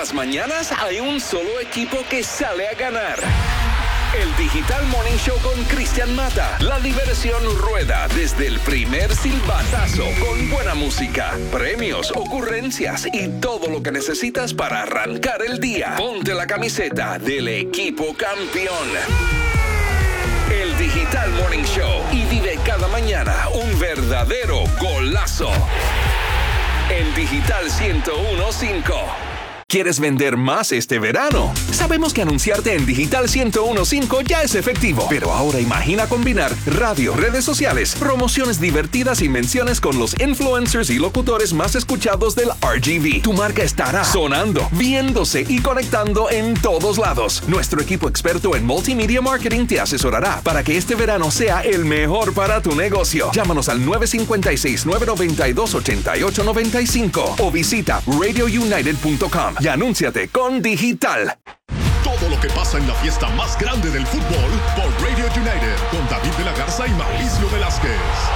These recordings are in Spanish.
las mañanas hay un solo equipo que sale a ganar. El Digital Morning Show con Cristian Mata. La diversión rueda desde el primer silbatazo con buena música, premios, ocurrencias y todo lo que necesitas para arrancar el día. Ponte la camiseta del equipo campeón. El Digital Morning Show y vive cada mañana un verdadero golazo. En Digital 101.5. ¿Quieres vender más este verano? Sabemos que anunciarte en Digital 101.5 ya es efectivo, pero ahora imagina combinar radio, redes sociales, promociones divertidas y menciones con los influencers y locutores más escuchados del RGV. Tu marca estará sonando, viéndose y conectando en todos lados. Nuestro equipo experto en multimedia marketing te asesorará para que este verano sea el mejor para tu negocio. Llámanos al 956-992-8895 o visita radiounited.com. Y anúnciate con Digital. Todo lo que pasa en la fiesta más grande del fútbol por Radio United con David de la Garza y Mauricio Velázquez.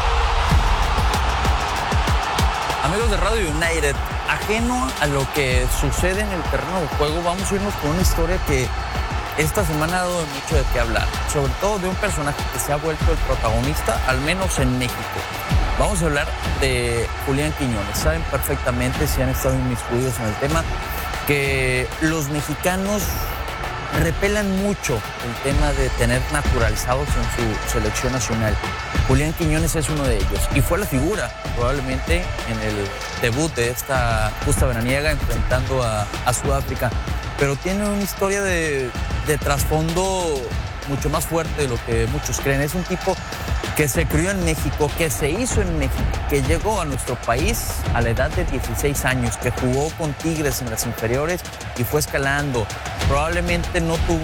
Amigos de Radio United, ajeno a lo que sucede en el terreno de juego, vamos a irnos con una historia que esta semana ha dado mucho de qué hablar, sobre todo de un personaje que se ha vuelto el protagonista, al menos en México. Vamos a hablar de Julián Quiñones. Saben perfectamente, si han estado inmiscuidos en el tema, que los mexicanos repelan mucho el tema de tener naturalizados en su selección nacional. Julián Quiñones es uno de ellos y fue la figura probablemente en el debut de esta justa veraniega enfrentando a Sudáfrica, pero tiene una historia de trasfondo mucho más fuerte de lo que muchos creen. Es un tipo que se crió en México, que se hizo en México, que llegó a nuestro país a la edad de 16 años, que jugó con Tigres en las inferiores y fue escalando. Probablemente no tuvo